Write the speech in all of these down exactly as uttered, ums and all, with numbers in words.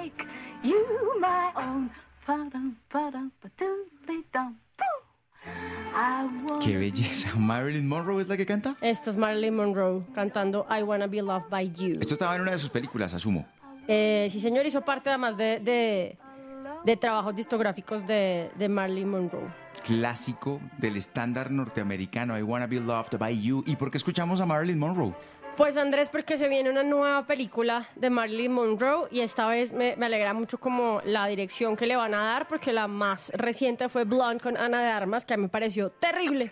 make you my own. Qué belleza. ¿Marilyn Monroe es la que canta? Esta es Marilyn Monroe cantando I Wanna Be Loved by You. Esto estaba en una de sus películas, asumo. Eh, sí, señor, hizo parte además de, de, de trabajos discográficos de, de Marilyn Monroe. Clásico del estándar norteamericano, I Wanna Be Loved by You. ¿Y por qué escuchamos a Marilyn Monroe? Pues Andrés, porque se viene una nueva película de Marilyn Monroe y esta vez me, me alegra mucho como la dirección que le van a dar, porque la más reciente fue Blonde con Ana de Armas, que a mí me pareció terrible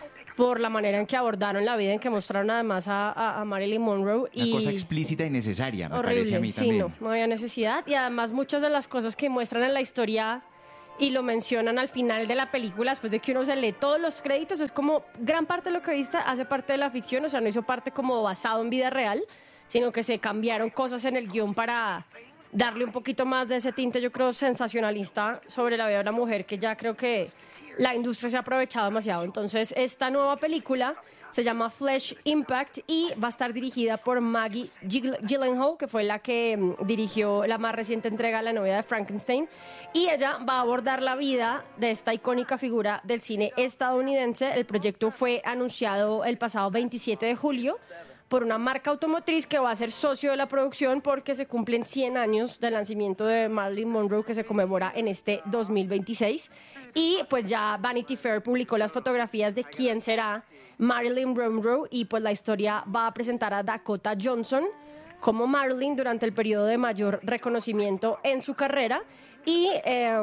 por la manera en que abordaron la vida, en que mostraron además a, a, a Marilyn Monroe. Una y cosa explícita y necesaria, me horrible, parece a mí sí, también. no, no había necesidad. Y además muchas de las cosas que muestran en la historia y lo mencionan al final de la película, después de que uno se lee todos los créditos, es como gran parte de lo que viste hace parte de la ficción, o sea, no hizo parte como basado en vida real, sino que se cambiaron cosas en el guión para darle un poquito más de ese tinte, yo creo, sensacionalista sobre la vida de una mujer, que ya creo que la industria se ha aprovechado demasiado. Entonces, esta nueva película se llama Flesh Impact y va a estar dirigida por Maggie Gyllenhaal, que fue la que mm, dirigió la más reciente entrega, La novia de Frankenstein, y ella va a abordar la vida de esta icónica figura del cine estadounidense. El proyecto fue anunciado el pasado veintisiete de julio por una marca automotriz que va a ser socio de la producción porque se cumplen cien años del lanzamiento de Marilyn Monroe, que se conmemora en este dos mil veintiséis. Y pues ya Vanity Fair publicó las fotografías de quién será Marilyn Monroe y pues la historia va a presentar a Dakota Johnson como Marilyn durante el periodo de mayor reconocimiento en su carrera. Y eh,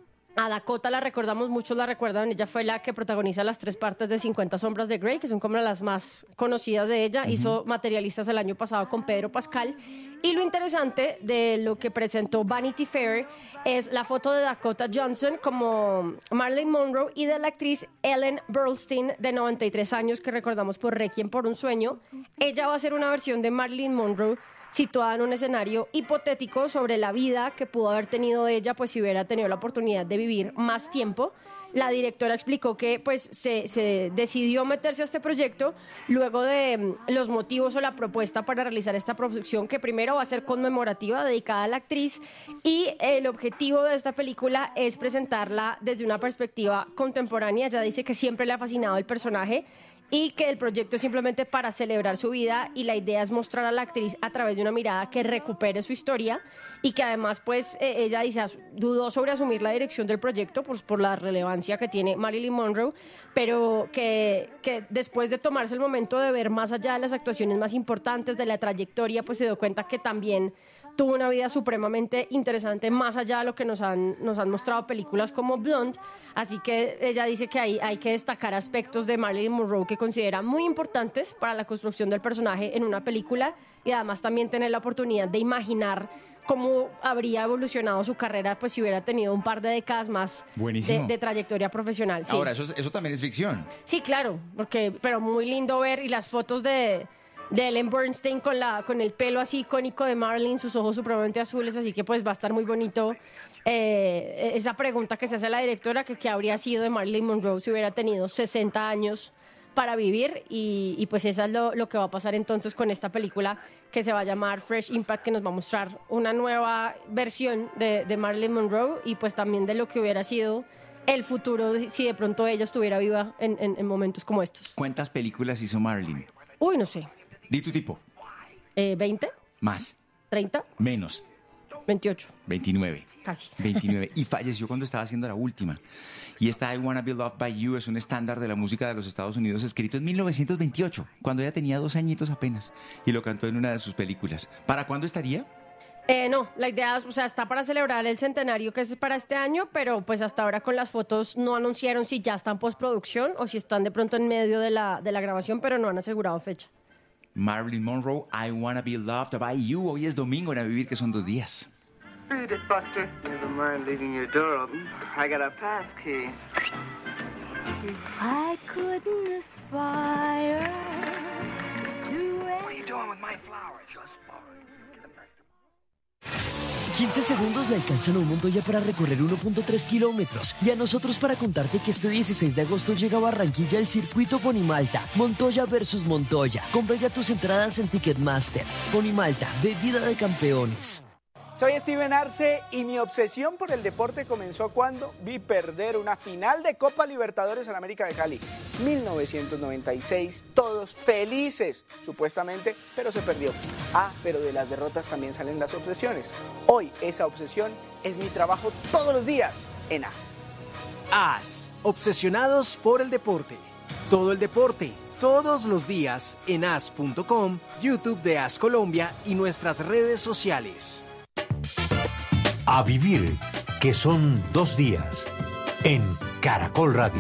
a Dakota la recordamos, muchos la recuerdan, ella fue la que protagoniza las tres partes de cincuenta sombras de Grey, que son como las más conocidas de ella. Uh-huh. Hizo Materialistas el año pasado con Pedro Pascal. Y lo interesante de lo que presentó Vanity Fair es la foto de Dakota Johnson como Marilyn Monroe y de la actriz Ellen Burstyn, de noventa y tres años, que recordamos por Requiem por un sueño. Ella va a ser una versión de Marilyn Monroe situada en un escenario hipotético sobre la vida que pudo haber tenido ella, pues si hubiera tenido la oportunidad de vivir más tiempo. La directora explicó que pues se, se decidió meterse a este proyecto luego de mm, los motivos o la propuesta para realizar esta producción, que primero va a ser conmemorativa, dedicada a la actriz, y el objetivo de esta película es presentarla desde una perspectiva contemporánea. Ella dice que siempre le ha fascinado el personaje y que el proyecto es simplemente para celebrar su vida, y la idea es mostrar a la actriz a través de una mirada que recupere su historia, y que además pues eh, ella dice, dudó sobre asumir la dirección del proyecto pues, por la relevancia que tiene Marilyn Monroe, pero que, que después de tomarse el momento de ver más allá de las actuaciones más importantes de la trayectoria, pues se dio cuenta que también tuvo una vida supremamente interesante, más allá de lo que nos han, nos han mostrado películas como Blonde. Así que ella dice que hay, hay que destacar aspectos de Marilyn Monroe que considera muy importantes para la construcción del personaje en una película, y además también tener la oportunidad de imaginar cómo habría evolucionado su carrera pues si hubiera tenido un par de décadas más de, de trayectoria profesional. Sí. Ahora, eso, eso también es ficción. Sí, claro, porque, pero muy lindo ver, y las fotos de... de Ellen Burstyn con, la, con el pelo así icónico de Marilyn, sus ojos supremamente azules, así que pues va a estar muy bonito eh, esa pregunta que se hace a la directora, que qué habría sido de Marilyn Monroe si hubiera tenido sesenta años para vivir, y, y pues eso es lo, lo que va a pasar entonces con esta película, que se va a llamar Fresh Impact, que nos va a mostrar una nueva versión de, de Marilyn Monroe, y pues también de lo que hubiera sido el futuro si de pronto ella estuviera viva en, en, en momentos como estos. ¿Cuántas películas hizo Marilyn? Uy, no sé. Di tu tipo. Eh, ¿veinte? Más. ¿treinta? Menos. veintiocho. veintinueve. Casi. veintinueve. Y falleció cuando estaba haciendo la última. Y esta I Wanna Be Loved by You es un estándar de la música de los Estados Unidos, escrito en mil novecientos veintiocho, cuando ella tenía dos añitos apenas, y lo cantó en una de sus películas. ¿Para cuándo estaría? Eh, no, la idea, o sea, está para celebrar el centenario, que es para este año, pero pues hasta ahora con las fotos no anunciaron si ya están en postproducción o si están de pronto en medio de la, de la grabación, pero no han asegurado fecha. Marilyn Monroe, I Wanna Be Loved by You. Hoy es domingo en A Vivir, que son dos días. Read it, Buster. Never mind leaving your door open. I got a pass key. If I couldn't aspire to... What are you doing with my flowers? Just quince segundos le alcanzan a un Montoya para recorrer uno punto tres kilómetros, y a nosotros para contarte que este dieciséis de agosto llega a Barranquilla el circuito Ponimalta, Montoya versus Montoya. Compra ya tus entradas en Ticketmaster. Ponimalta, bebida de campeones. Soy Steven Arce y mi obsesión por el deporte comenzó cuando vi perder una final de Copa Libertadores en América de Cali. mil novecientos noventa y seis, todos felices, supuestamente, pero se perdió. Ah, pero de las derrotas también salen las obsesiones. Hoy esa obsesión es mi trabajo todos los días en A S. A S, obsesionados por el deporte. Todo el deporte, todos los días en A S punto com, YouTube de A S Colombia y nuestras redes sociales. A vivir, que son dos días, en Caracol Radio.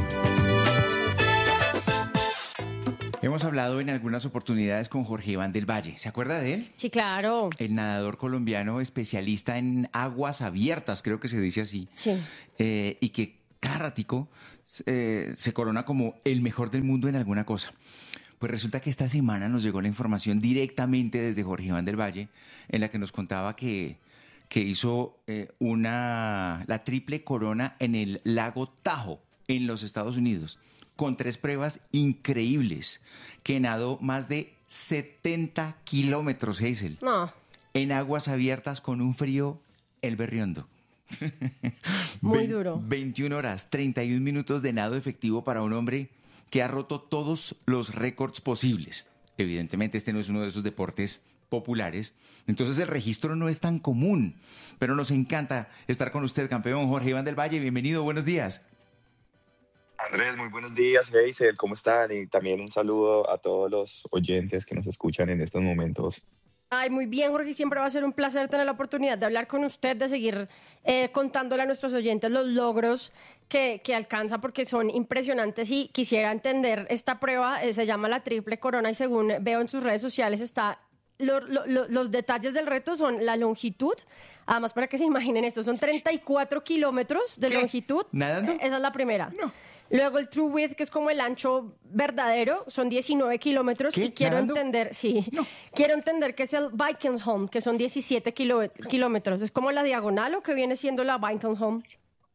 Hemos hablado en algunas oportunidades con Jorge Iván del Valle. ¿Se acuerda de él? Sí, claro. El nadador colombiano especialista en aguas abiertas, creo que se dice así. Sí. Eh, y que cada ratico eh, se corona como el mejor del mundo en alguna cosa. Pues resulta que esta semana nos llegó la información directamente desde Jorge Iván del Valle, en la que nos contaba que... que hizo eh, una, la triple corona en el lago Tahoe, en los Estados Unidos, con tres pruebas increíbles, que nadó más de setenta kilómetros, Hazel, No. en aguas abiertas con un frío el berriondo. Muy Ve- duro. veintiuna horas, treinta y un minutos de nado efectivo para un hombre que ha roto todos los récords posibles. Evidentemente este no es uno de esos deportes populares, entonces el registro no es tan común, pero nos encanta estar con usted, campeón Jorge Iván del Valle. Bienvenido, buenos días. Andrés, muy buenos días, Hazel, ¿cómo están? Y también un saludo a todos los oyentes que nos escuchan en estos momentos. Ay, muy bien, Jorge. Siempre va a ser un placer tener la oportunidad de hablar con usted, de seguir eh, contándole a nuestros oyentes los logros que, que alcanza, porque son impresionantes. Y quisiera entender esta prueba, eh, se llama la triple corona y según veo en sus redes sociales está... Lo, lo, lo, los detalles del reto son la longitud, además para que se imaginen esto, son treinta y cuatro kilómetros de ¿Qué? longitud. ¿Nadando? Esa es la primera. No. Luego el true width, que es como el ancho verdadero, son diecinueve kilómetros. ¿Qué? Y quiero ¿Nadando? entender, sí, quiero entender que es el Vikingholm, que son diecisiete kilo- kilómetros. ¿Es como la diagonal o que viene siendo la Vikingholm?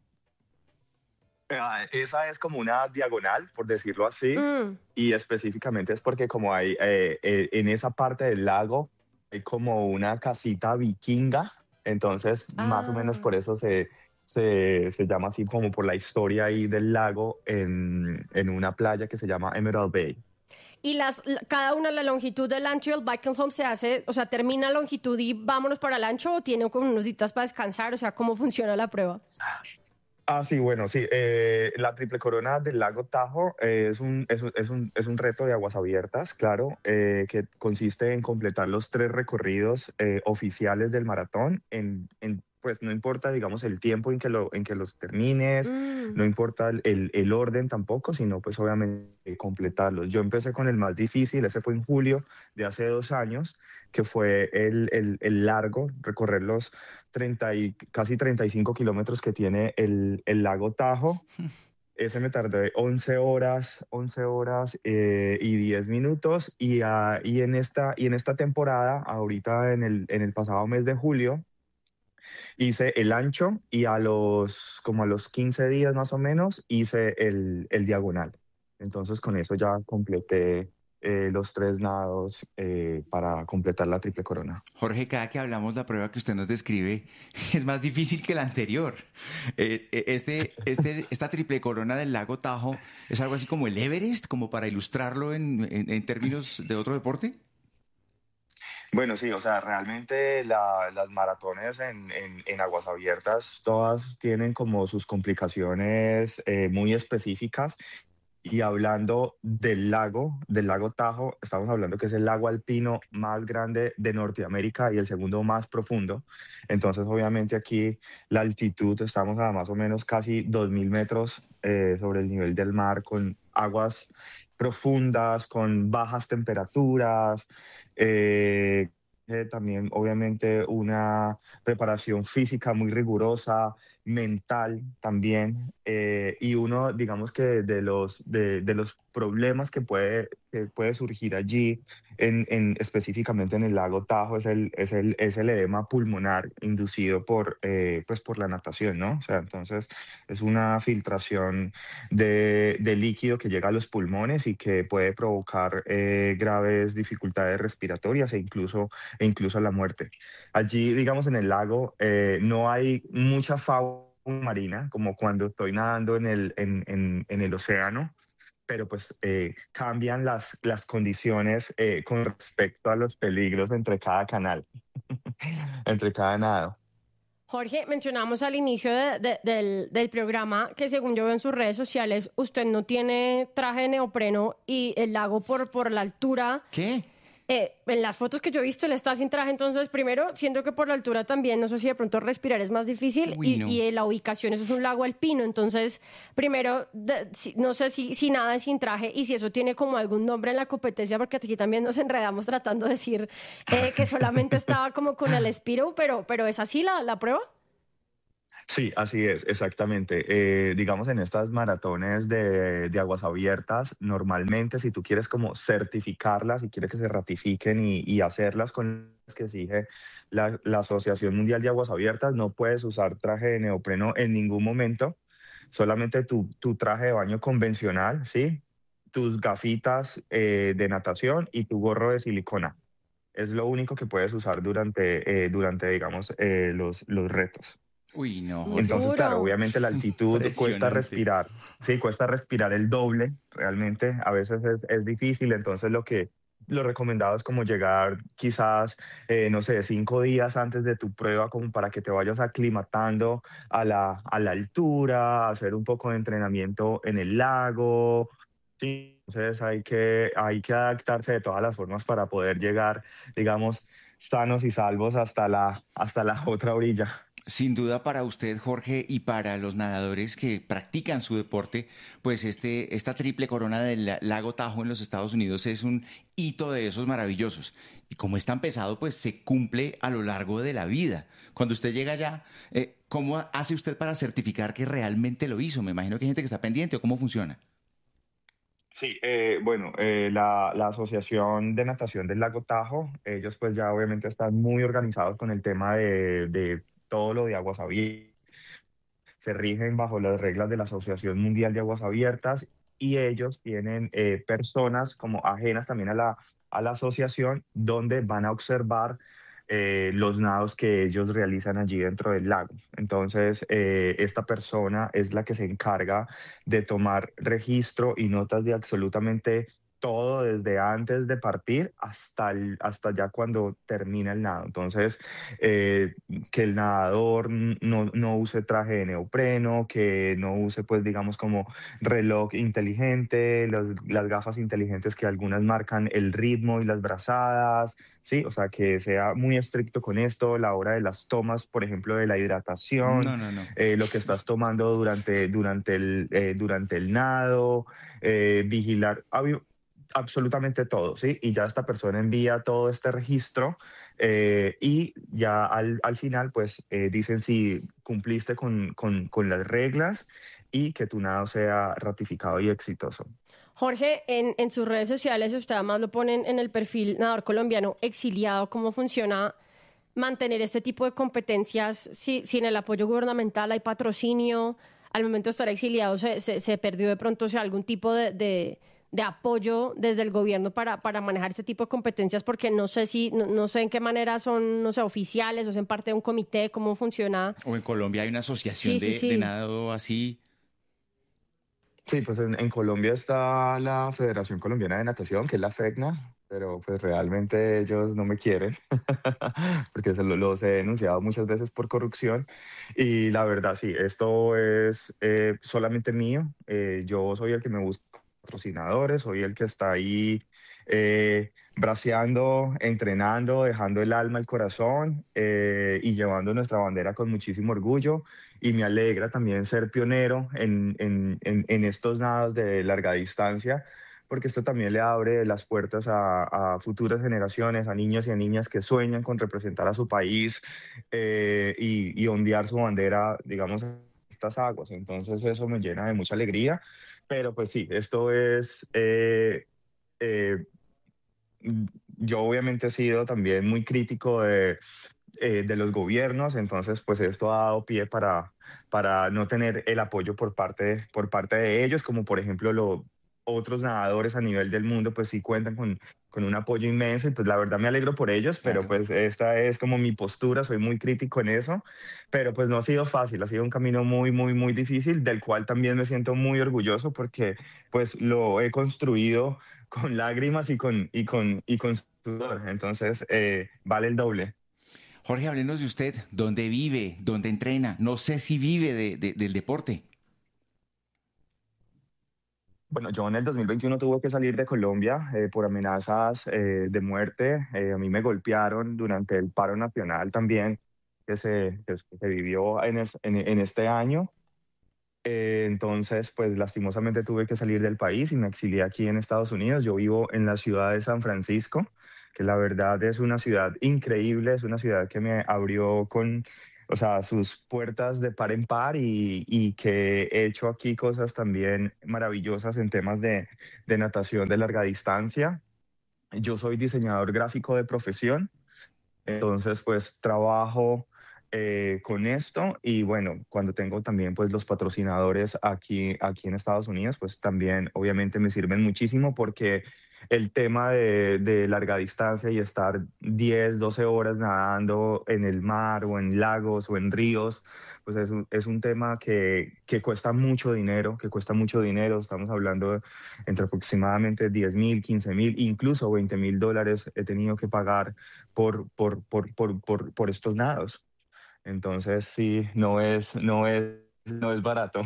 Ah, esa es como una diagonal, por decirlo así, Mm. y específicamente es porque como hay eh, eh, en esa parte del lago hay como una casita vikinga, entonces más o menos Ah. por eso se, se, se llama así como por la historia ahí del lago en, en una playa que se llama Emerald Bay. Y las, la- cada una, la longitud del ancho del Vikingholm se hace, o sea, termina la longitud y vámonos para el ancho o tiene como unos días para descansar, o sea, ¿cómo funciona la prueba? Ah, sí, bueno, sí. eh, la triple corona del lago Tahoe eh, es un, es, un- es un, es un reto de aguas abiertas, claro, eh, que consiste en completar los tres recorridos eh, oficiales del maratón. En, en, pues no importa, digamos, el tiempo en que, lo, en que los termines, Mm. no importa el, el- el orden tampoco, sino pues obviamente completarlos. Yo empecé con el más difícil, ese fue en julio de hace dos años, que fue el, el, el largo, recorrer los treinta y, casi treinta y cinco kilómetros que tiene el, el lago Tahoe. Ese me tardé once horas, once horas eh, y diez minutos. Y, ah, y, en esta, y en esta temporada, ahorita en el, en el pasado mes de julio, hice el ancho y a los, como a los quince días más o menos, hice el, el diagonal. Entonces con eso ya completé eh, los tres nados eh, para completar la triple corona. Jorge, cada que hablamos la prueba que usted nos describe es más difícil que la anterior. Eh, eh, este, este, esta triple corona del lago Tahoe es algo así como el Everest, como para ilustrarlo en, en- en términos de otro deporte. Bueno, sí, o sea, realmente la- las maratones en, en- en aguas abiertas todas tienen como sus complicaciones eh, muy específicas. Y hablando del lago, del lago Tahoe, estamos hablando que es el lago alpino más grande de Norteamérica y el segundo más profundo. Entonces, obviamente aquí la altitud, estamos a más o menos casi dos mil metros eh, sobre el nivel del mar, con aguas profundas, con bajas temperaturas. eh, eh, también, obviamente, una preparación física muy rigurosa, mental también, eh, y uno, digamos que de los, de, de los problemas que puede, que puede surgir allí, en, en, específicamente en el lago Tahoe, es el, es el, es el edema pulmonar inducido por, eh, pues por la natación, ¿no? O sea, entonces es una filtración de, de líquido que llega a los pulmones y que puede provocar eh, graves dificultades respiratorias e incluso e incluso la muerte. Allí, digamos, en el lago eh, no hay mucha fauna marina como cuando estoy nadando en el, en, en, en el océano, pero pues eh, cambian las, las condiciones eh, con respecto a los peligros entre cada canal, entre cada nado. Jorge, mencionamos al inicio de- de- del, del programa que según yo veo en sus redes sociales, usted no tiene traje de neopreno y el lago por, por la altura. ¿Qué? Eh, en las fotos que yo he visto, él está sin traje, entonces primero siento que por la altura también, no sé si de pronto respirar es más difícil. Uy, y, no. y eh, la ubicación, eso es un lago alpino, entonces primero, de- si- no sé si, si nada es sin traje y si eso tiene como algún nombre en la competencia, porque aquí también nos enredamos tratando de decir eh, que solamente estaba como con el Spiro, pero, pero ¿es así la, la prueba? Sí, así es, exactamente. Eh, digamos, en estas maratones de, de aguas abiertas, normalmente si tú quieres como certificarlas, si quieres que se ratifiquen y, y hacerlas con las que exige la, la Asociación Mundial de Aguas Abiertas, no puedes usar traje de neopreno en ningún momento, solamente tu, tu traje de baño convencional, ¿sí? Tus gafitas eh, de natación y tu gorro de silicona. Es lo único que puedes usar durante, eh, durante digamos, eh, los, los retos. Uy, no, Muy Jorge. Entonces, claro, duro. obviamente la altitud cuesta Impresionante. respirar, sí, cuesta respirar el doble, realmente a veces es, es difícil, entonces lo que lo recomendado es como llegar quizás, eh, no sé, cinco días antes de tu prueba, como para que te vayas aclimatando a la, a la altura, hacer un poco de entrenamiento en el lago, sí, entonces hay que, hay que adaptarse de todas las formas para poder llegar, digamos, sanos y salvos hasta la, hasta la otra orilla. Sin duda para usted, Jorge, y para los nadadores que practican su deporte, pues este, esta triple corona del la- lago Tahoe en los Estados Unidos es un hito de esos maravillosos. Y como es tan pesado, pues se cumple a lo largo de la vida. Cuando usted llega allá, eh, ¿cómo hace usted para certificar que realmente lo hizo? Me imagino que hay gente que está pendiente, ¿o cómo funciona? Sí, eh, bueno, eh, la, la Asociación de Natación del Lago Tahoe, ellos pues ya obviamente están muy organizados con el tema de, de todo lo de aguas abiertas, se rigen bajo las reglas de la Asociación Mundial de Aguas Abiertas y ellos tienen eh, personas como ajenas también a la, a la asociación donde van a observar eh, los nados que ellos realizan allí dentro del lago. Entonces, eh, esta persona es la que se encarga de tomar registro y notas de absolutamente todo desde antes de partir hasta, el- hasta ya cuando termina el nado. Entonces, eh, que el nadador no, no use traje de neopreno, que no use, pues, digamos, como reloj inteligente, los- las gafas inteligentes que algunas marcan el ritmo y las brazadas, ¿sí? O sea, que sea muy estricto con esto, la hora de las tomas, por ejemplo, de la hidratación, No, no, no. eh, lo que estás tomando durante, durante el, eh, durante el nado, eh, vigilar abi- absolutamente todo, ¿sí? Y ya esta persona envía todo este registro eh, y ya al, al final, pues, eh, dicen si cumpliste con, con, con las reglas y que tu nado sea ratificado y exitoso. Jorge, en, en sus redes sociales, usted además lo pone en, en el perfil nadador colombiano exiliado, ¿cómo funciona mantener este tipo de competencias si, sin el apoyo gubernamental? ¿Hay patrocinio? Al momento de estar exiliado, ¿se, se, se perdió de pronto, o sea, algún tipo de, de, de apoyo desde el gobierno para, para manejar este tipo de competencias? Porque no sé si, no, no sé en qué manera son, no sé, oficiales o son parte de un comité, ¿cómo funciona? O en Colombia hay una asociación Sí, sí, de, sí. de nado así. Sí, pues en, en Colombia está la Federación Colombiana de Natación, que es la FECNA, pero pues realmente ellos no me quieren, porque se lo- los he denunciado muchas veces por corrupción. Y la verdad, sí, esto es eh, solamente mío. Eh, yo soy el que me busca patrocinadores, soy el que está ahí eh, braceando, entrenando, dejando el alma, el corazón eh, y llevando nuestra bandera con muchísimo orgullo. Y me alegra también ser pionero en, en, en, en estos nados de larga distancia, porque esto también le abre las puertas a, a futuras generaciones, a niños y a niñas que sueñan con representar a su país eh, y, y ondear su bandera, digamos, en estas aguas. Entonces eso me llena de mucha alegría, pero pues sí, esto es... eh, eh, yo obviamente he sido también muy crítico de, eh, de los gobiernos, entonces pues esto ha dado pie para, para no tener el apoyo por parte, por parte de ellos, como por ejemplo lo otros nadadores a nivel del mundo pues sí cuentan con, con un apoyo inmenso y pues la verdad me alegro por ellos, pero Claro. pues esta es como mi postura, soy muy crítico en eso, pero pues no ha sido fácil, ha sido un camino muy, muy, muy difícil, del cual también me siento muy orgulloso porque pues lo he construido con lágrimas y con, y con, y con sudor, entonces eh, vale el doble. Jorge, háblenos de usted. ¿Dónde vive? ¿Dónde entrena? No sé si vive de- de- del deporte. Bueno, yo en el dos mil veintiuno tuve que salir de Colombia eh, por amenazas eh, de muerte. Eh, a mí me golpearon durante el paro nacional también que se, que se vivió en, es- en, en este año. Eh, entonces, pues lastimosamente tuve que salir del país y me exilié aquí en Estados Unidos. Yo vivo en la ciudad de San Francisco, que la verdad es una ciudad increíble, es una ciudad que me abrió con, o sea, sus puertas de par en par y, y que he hecho aquí cosas también maravillosas en temas de, de natación de larga distancia. Yo soy diseñador gráfico de profesión. Entonces, pues trabajo eh, con esto y bueno, cuando tengo también pues los patrocinadores aquí, aquí en Estados Unidos, pues también obviamente me sirven muchísimo porque el tema de, de larga distancia y estar diez doce horas nadando en el mar o en lagos o en ríos, pues es un, es un tema que, que cuesta mucho dinero, que cuesta mucho dinero. Estamos hablando de entre aproximadamente diez mil, quince mil, incluso veinte mil dólares he tenido que pagar por, por, por, por, por, por estos nados. Entonces, sí, no es, no es, no es barato.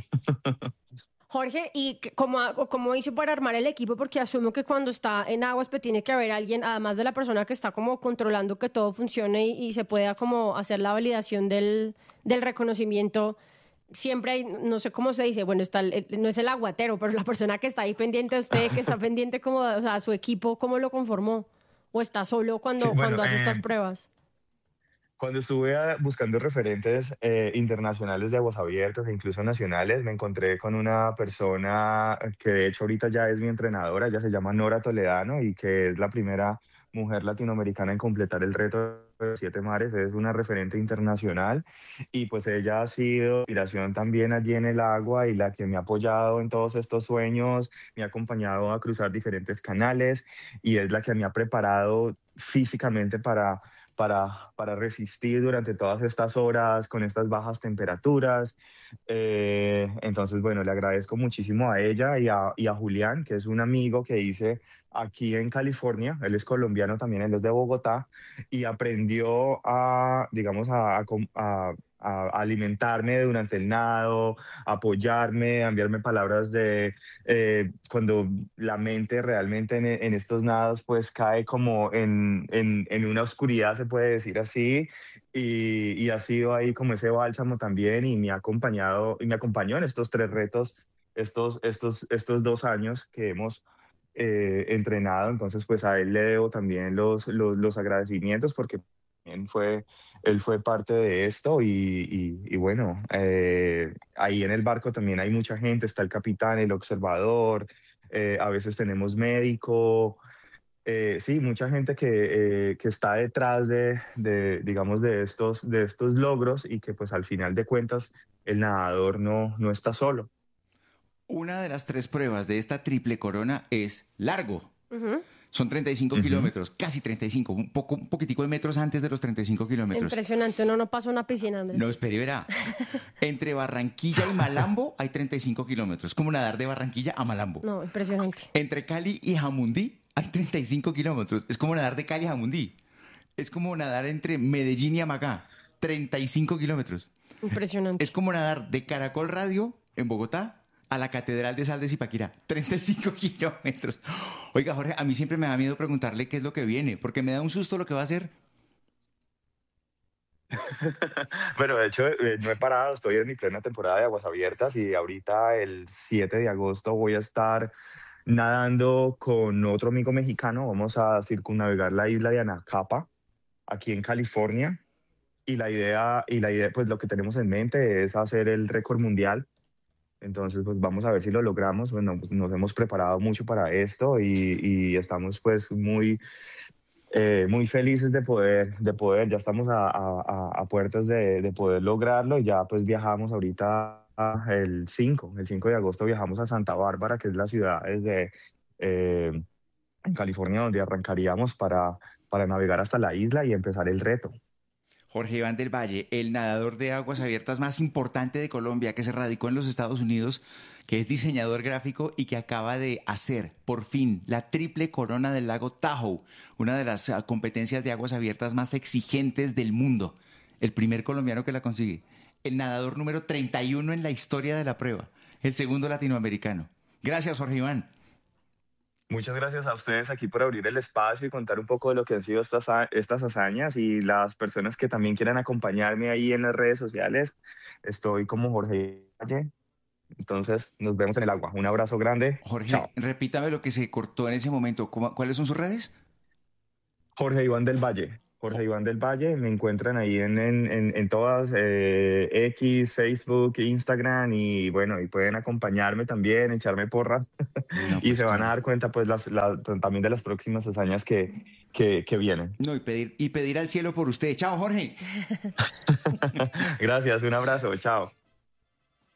Jorge, ¿y qué- cómo, ha- o cómo hizo para armar el equipo? Porque asumo que cuando está en aguas pues tiene que haber alguien, además de la persona que está como controlando que todo funcione y, y se pueda como hacer la validación del, del reconocimiento. Siempre hay, no sé cómo se dice, bueno, está el- el- no es el aguatero, pero la persona que está ahí pendiente de usted, que está pendiente como, o sea, su equipo, ¿cómo lo conformó? ¿O está solo Sí, cuando, bueno, cuando hace estas eh, pruebas? cuando estuve ah, buscando referentes eh, internacionales de aguas abiertas e incluso nacionales, me encontré con una persona que de hecho ahorita ya es mi entrenadora, ella se llama Nora Toledano y que es la primera mujer latinoamericana en completar el reto de siete mares, es una referente internacional y pues ella ha sido inspiración también allí en el agua y la que me ha apoyado en todos estos sueños, me ha acompañado a cruzar diferentes canales y es la que me ha preparado físicamente para para, para resistir durante todas estas horas con estas bajas temperaturas. Eh, entonces, bueno, le agradezco muchísimo a ella y a, y a Julián, que es un amigo que hice aquí en California. Él es colombiano también, él es de Bogotá y aprendió a, digamos, a, a, a a alimentarme durante el nado, a apoyarme, a enviarme palabras de eh, cuando la mente realmente en, en estos nados pues cae como en, en, en una oscuridad, se puede decir así, y, y ha sido ahí como ese bálsamo también y me ha acompañado y me acompañó en estos tres retos, estos, estos, estos dos años que hemos eh, entrenado. Entonces pues a él le debo también los, los, los agradecimientos porque él fue, él fue parte de esto y, y, y bueno, eh, ahí en el barco también hay mucha gente, está el capitán, el observador, eh, a veces tenemos médico, eh, sí, mucha gente que, eh, que está detrás de, de, digamos, de estos, de estos logros y que pues al final de cuentas el nadador no, no está solo. Una de las tres pruebas de esta triple corona es largo. Ujú. Son treinta y cinco Ujú. kilómetros, casi treinta y cinco, un poco, un poquitico de metros antes de los treinta y cinco kilómetros. Impresionante, uno no pasa una piscina, Andrés. No, espere, verá. Entre Barranquilla y Malambo hay treinta y cinco kilómetros. Es como nadar de Barranquilla a Malambo. No, impresionante. Entre Cali y Jamundí hay treinta y cinco kilómetros. Es como nadar de Cali a Jamundí. Es como nadar entre Medellín y Amagá. treinta y cinco kilómetros. Impresionante. Es como nadar de Caracol Radio en Bogotá a la Catedral de Sal de Zipaquirá. treinta y cinco kilómetros. Oiga, Jorge, a mí siempre me da miedo preguntarle qué es lo que viene, porque me da un susto lo que va a hacer. Pero de hecho eh, no he parado, estoy en mi plena temporada de aguas abiertas y ahorita el siete de agosto voy a estar nadando con otro amigo mexicano. Vamos a circunnavegar la isla de Anacapa, aquí en California. Y la idea, y la idea, pues lo que tenemos en mente es hacer el récord mundial. Entonces, pues vamos a ver si lo logramos. Bueno, pues nos hemos preparado mucho para esto y, y estamos pues muy, eh, muy felices de poder, de poder, ya estamos a, a, a puertas de, de poder lograrlo y ya pues viajamos ahorita el cinco, el cinco de agosto viajamos a Santa Bárbara, que es la ciudad desde, eh, en California, donde arrancaríamos para, para navegar hasta la isla y empezar el reto. Jorge Iván del Valle, el nadador de aguas abiertas más importante de Colombia, que se radicó en los Estados Unidos, que es diseñador gráfico y que acaba de hacer, por fin, la triple corona del lago Tahoe, una de las uh, competencias de aguas abiertas más exigentes del mundo. El primer colombiano que la consigue. El nadador número treinta y uno en la historia de la prueba. El segundo latinoamericano. Gracias, Jorge Iván. Muchas gracias a ustedes aquí por abrir el espacio y contar un poco de lo que han sido estas, estas hazañas, y las personas que también quieran acompañarme ahí en las redes sociales. Estoy como Jorge Valle. Entonces, nos vemos en el agua. Un abrazo grande. Jorge, Chao. Repítame lo que se cortó en ese momento. ¿Cuáles son sus redes? Jorge Iván del Valle. Jorge Iván del Valle, me encuentran ahí en, en, en, en todas, eh, X, Facebook, Instagram, y bueno, y pueden acompañarme también, echarme porras, no, y pues se van claro. a dar cuenta pues las, las, también de las próximas hazañas que, que, que vienen. No, y pedir, y pedir al cielo por usted. Chao, Jorge. Gracias, un abrazo, chao.